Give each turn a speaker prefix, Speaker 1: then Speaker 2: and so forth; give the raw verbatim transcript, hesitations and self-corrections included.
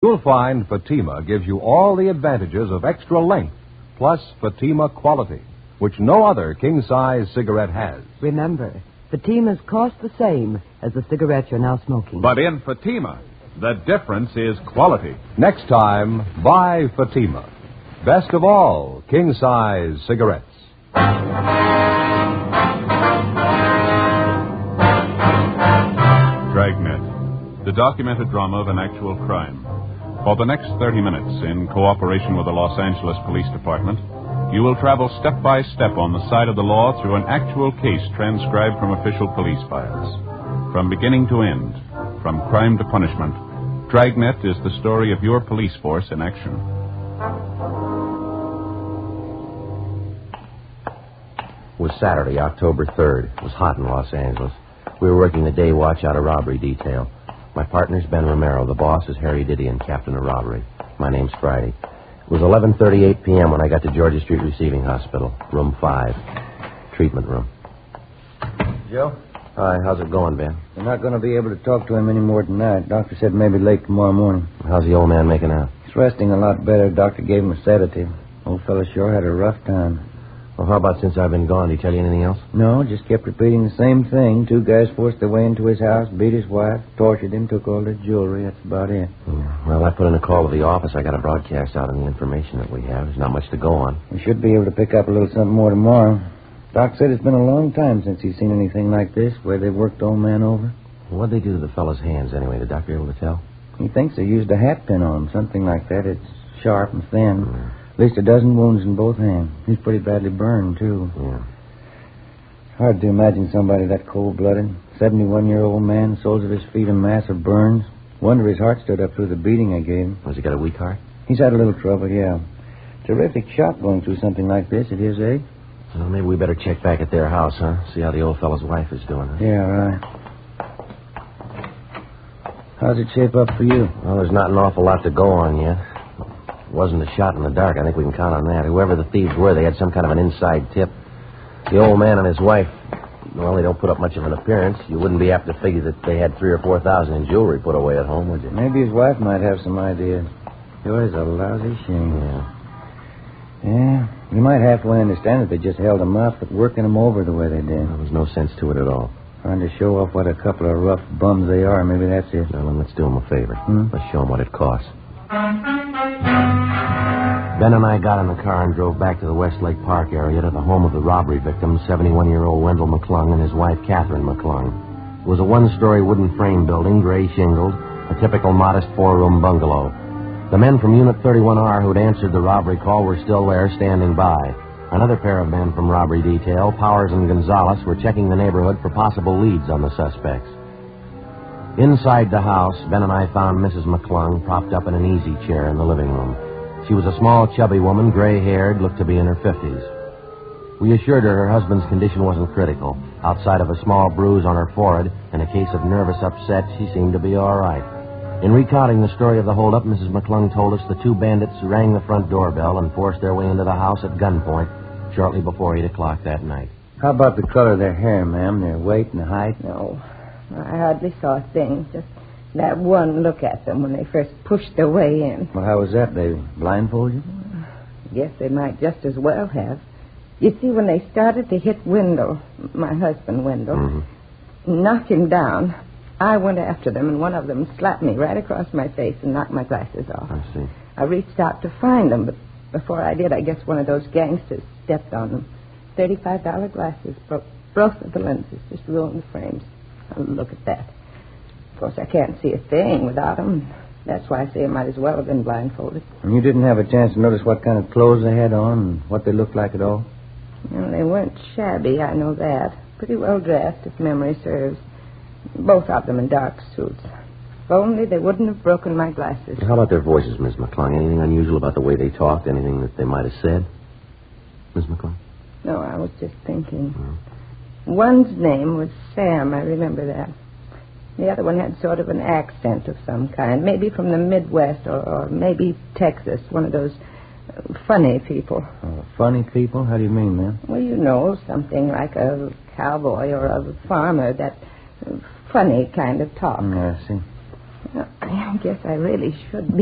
Speaker 1: You'll find Fatima gives you all the advantages of extra length, plus Fatima quality, which no other king-size cigarette has.
Speaker 2: Remember, Fatimas cost the same as the cigarette you're now smoking.
Speaker 3: But in Fatima, the difference is quality.
Speaker 1: Next time, buy Fatima. Best of all, king-size cigarettes.
Speaker 3: Dragnet, the documented drama of an actual crime. For the next thirty minutes, in cooperation with the Los Angeles Police Department, you will travel step by step on the side of the law through an actual case transcribed from official police files. From beginning to end, from crime to punishment, Dragnet is the story of your police force in action.
Speaker 4: It was Saturday, October third. It was hot in Los Angeles. We were working the day watch out of robbery detail. My partner's Ben Romero. The boss is Harry Didion, captain of robbery. My name's Friday. It was eleven thirty-eight p.m. when I got to Georgia Street Receiving Hospital, room five, treatment room.
Speaker 5: Joe?
Speaker 4: Hi, how's it going, Ben?
Speaker 5: We're not going to be able to talk to him any more tonight. Doctor said maybe late tomorrow morning.
Speaker 4: How's the old man making out?
Speaker 5: He's resting a lot better. Doctor gave him a sedative. Old fellow sure had a rough time.
Speaker 4: Well, how about since I've been gone? Did he tell you anything else?
Speaker 5: No, just kept repeating the same thing. Two guys forced their way into his house, beat his wife, tortured him, took all their jewelry. That's about it.
Speaker 4: Yeah. Well, I put in a call to the office. I got a broadcast out on the information that we have. There's not much to go on.
Speaker 5: We should be able to pick up a little something more tomorrow. Doc said it's been a long time since he's seen anything like this, where they worked old man over.
Speaker 4: What'd they do to the fellow's hands, anyway? The doctor able to tell?
Speaker 5: He thinks they used a hat pin on him, something like that. It's sharp and thin. Mm. At least a dozen wounds in both hands. He's pretty badly burned, too.
Speaker 4: Yeah.
Speaker 5: Hard to imagine somebody that cold-blooded. seventy-one-year-old man, soles of his feet a mass of burns. Wonder his heart stood up through the beating I gave him.
Speaker 4: Has he got a weak heart?
Speaker 5: He's had a little trouble, yeah. Terrific shock going through something like this at his age.
Speaker 4: Well, maybe we better check back at their house, huh? See how the old fellow's wife is doing, huh?
Speaker 5: Yeah, right. How's it shape up for you?
Speaker 4: Well, there's not an awful lot to go on yet. It wasn't a shot in the dark. I think we can count on that. Whoever the thieves were, they had some kind of an inside tip. The old man and his wife, well, they don't put up much of an appearance. You wouldn't be apt to figure that they had three or four thousand in jewelry put away at home, would you?
Speaker 5: Maybe his wife might have some ideas. Sure is a lousy shame.
Speaker 4: Yeah.
Speaker 5: Yeah, you might halfway understand that they just held him up, but working him over the way they did.
Speaker 4: Well, there's no sense to it at all.
Speaker 5: Trying to show off what a couple of rough bums they are. Maybe that's it.
Speaker 4: Well, then let's do them a favor.
Speaker 5: Hmm?
Speaker 4: Let's show them what it costs. Ben and I got in the car and drove back to the Westlake Park area to the home of the robbery victim, seventy-one-year-old Wendell McClung, and his wife, Catherine McClung. It was a one-story wooden frame building, gray shingled, a typical modest four-room bungalow. The men from Unit thirty-one R who'd answered the robbery call were still there, standing by. Another pair of men from robbery detail, Powers and Gonzalez, were checking the neighborhood for possible leads on the suspects. Inside the house, Ben and I found Missus McClung propped up in an easy chair in the living room. She was a small, chubby woman, gray-haired, looked to be in her fifties. We assured her her husband's condition wasn't critical. Outside of a small bruise on her forehead and a case of nervous upset, she seemed to be all right. In recounting the story of the holdup, Missus McClung told us the two bandits rang the front doorbell and forced their way into the house at gunpoint shortly before eight o'clock that night.
Speaker 5: How about the color of their hair, ma'am? Their weight and height?
Speaker 6: No, I hardly saw a thing. Just that one look at them when they first pushed their way in.
Speaker 5: Well, how was that? They blindfolded you?
Speaker 6: I guess they might just as well have. You see, when they started to hit Wendell, my husband Wendell,
Speaker 4: Mm-hmm.
Speaker 6: knock him down, I went after them, and one of them slapped me right across my face and knocked my glasses off.
Speaker 4: I see.
Speaker 6: I reached out to find them, but before I did, I guess one of those gangsters stepped on them. thirty-five dollar glasses, broke both of the lenses, just ruined the frames. Now, look at that. Of course, I can't see a thing without them. That's why I say I might as well have been blindfolded.
Speaker 5: And you didn't have a chance to notice what kind of clothes they had on and what they looked like at all?
Speaker 6: Well, they weren't shabby, I know that. Pretty well dressed, if memory serves. Both of them in dark suits. If only they wouldn't have broken my glasses.
Speaker 4: How about their voices, Miss McClung? Anything unusual about the way they talked? Anything that they might have said? Miss McClung?
Speaker 6: No, I was just thinking.
Speaker 4: Oh.
Speaker 6: One's name was Sam, I remember that. The other one had sort of an accent of some kind, maybe from the Midwest or, or maybe Texas, one of those uh, funny people.
Speaker 5: Uh, funny people? How do you mean, ma'am?
Speaker 6: Well, you know, something like a cowboy or a farmer, that uh, funny kind of talk.
Speaker 5: Mm, I see.
Speaker 6: Well, I guess I really should be